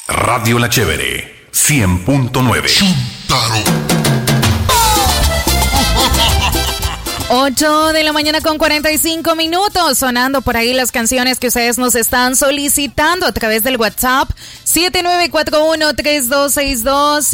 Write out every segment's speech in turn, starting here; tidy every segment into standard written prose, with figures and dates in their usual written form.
Radio La Chévere, 100.9. 8 de la mañana con 45 minutos, sonando por ahí las canciones que ustedes nos están solicitando a través del WhatsApp 7941-3262,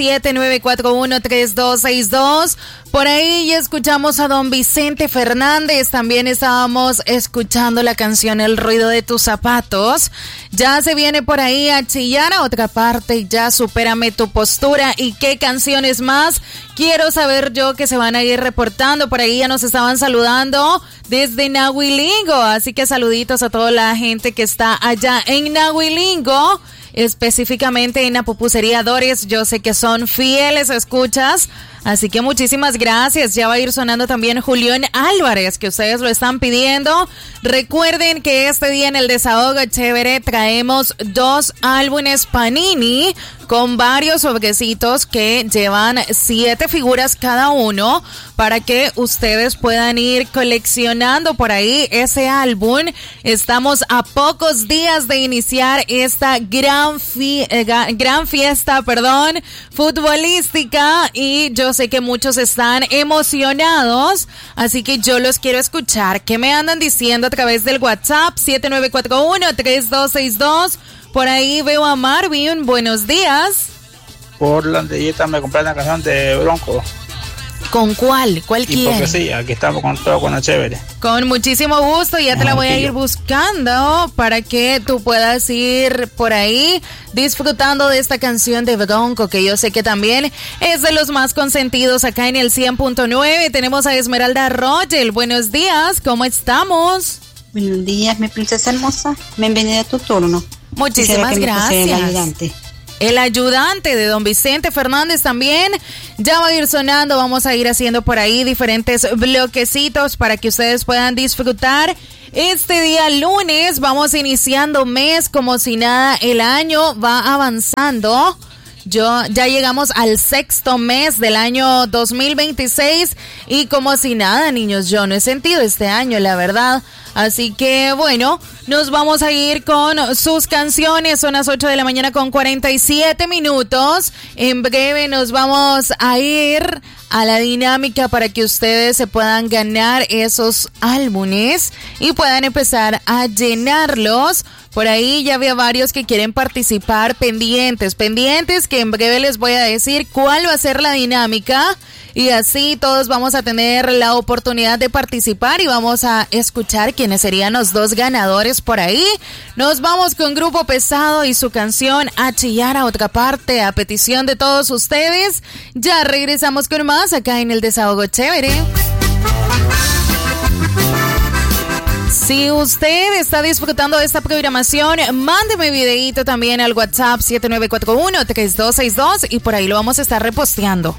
7941-3262. Por ahí ya escuchamos a don Vicente Fernández, también estábamos escuchando la canción El ruido de tus zapatos. Ya se viene por ahí a chillar a otra parte, ya supérame tu postura. ¿Y qué canciones más? Quiero saber yo que se van a ir reportando. Por ahí ya nos estaban saludando desde Nahuilingo, así que saluditos a toda la gente que está allá en Nahuilingo, específicamente en la pupusería Dores. Yo sé que son fieles escuchas, así que muchísimas gracias. Ya va a ir sonando también Julián Álvarez, que ustedes lo están pidiendo. Recuerden que este día en el Desahogo Chévere traemos 2 álbumes Panini con varios sobrecitos que llevan 7 figuras cada uno para que ustedes puedan ir coleccionando por ahí ese álbum. Estamos a pocos días de iniciar esta gran fiesta futbolística, y yo sé que muchos están emocionados, así que yo los quiero escuchar. ¿Qué me andan diciendo a través del WhatsApp? 7941-3262. Por ahí veo a Marvin. Buenos días. Por la andellita me compré una canción de Bronco. ¿Con cuál? ¿Cuál quieres? Hipocresía, aquí estamos con todo, con la chévere. Con muchísimo gusto, ya te la voy a ir buscando para que tú puedas ir por ahí disfrutando de esta canción de Bronco, que yo sé que también es de los más consentidos acá en el 100.9. Tenemos a Esmeralda Rogel. Buenos días, ¿cómo estamos? Buenos días, mi princesa hermosa. Bienvenida a tu turno. Muchísimas gracias. El ayudante de don Vicente Fernández también ya va a ir sonando. Vamos a ir haciendo por ahí diferentes bloquecitos para que ustedes puedan disfrutar. Este día lunes vamos iniciando mes como si nada. El año va avanzando. Ya llegamos al 6º mes del año 2026 y como si nada, niños, yo no he sentido este año, la verdad. Así que bueno, nos vamos a ir con sus canciones. Son las 8 de la mañana con 47 minutos. En breve nos vamos a ir a la dinámica para que ustedes se puedan ganar esos álbumes y puedan empezar a llenarlos. Por ahí ya había varios que quieren participar, pendientes, que en breve les voy a decir cuál va a ser la dinámica, y así todos vamos a tener la oportunidad de participar y vamos a escuchar quiénes serían los 2 ganadores por ahí. Nos vamos con Grupo Pesado y su canción A Chillar a Otra Parte, a petición de todos ustedes. Ya regresamos con más acá en el Desahogo Chévere. Si usted está disfrutando de esta programación, mándeme videíto también al WhatsApp 7941-3262 y por ahí lo vamos a estar reposteando.